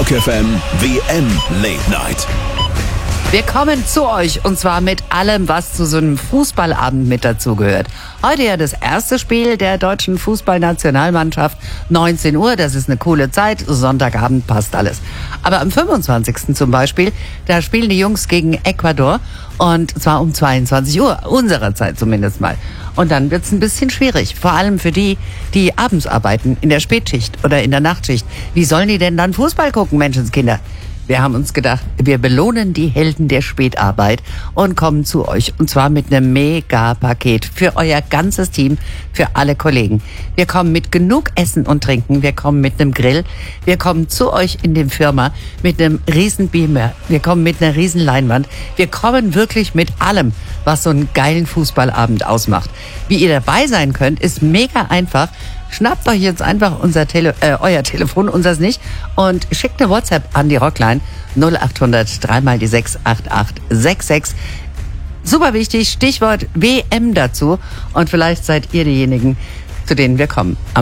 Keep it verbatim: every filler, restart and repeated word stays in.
Rock F M W M Late Night. Wir kommen zu euch und zwar mit allem, was zu so einem Fußballabend mit dazugehört. Heute ja das erste Spiel der deutschen Fußballnationalmannschaft, neunzehn Uhr, das ist eine coole Zeit, Sonntagabend passt alles. Aber am fünfundzwanzigsten zum Beispiel, da spielen die Jungs gegen Ecuador und zwar um zweiundzwanzig Uhr, unserer Zeit zumindest mal. Und dann wird's ein bisschen schwierig, vor allem für die, die abends arbeiten, in der Spätschicht oder in der Nachtschicht. Wie sollen die denn dann Fußball gucken, Menschenskinder? Wir haben uns gedacht, wir belohnen die Helden der Spätarbeit und kommen zu euch. Und zwar mit einem Mega-Paket für euer ganzes Team, für alle Kollegen. Wir kommen mit genug Essen und Trinken. Wir kommen mit einem Grill. Wir kommen zu euch in die Firma mit einem riesen Beamer. Wir kommen mit einer riesen Leinwand. Wir kommen wirklich mit allem, was so einen geilen Fußballabend ausmacht. Wie ihr dabei sein könnt, ist mega einfach. Schnappt euch jetzt einfach unser Tele äh, euer Telefon, unseres nicht, und schickt eine WhatsApp an die Rockline null acht hundert drei mal die sechs acht acht sechs sechs. Super wichtig, Stichwort W M dazu. Und vielleicht seid ihr diejenigen, zu denen wir kommen.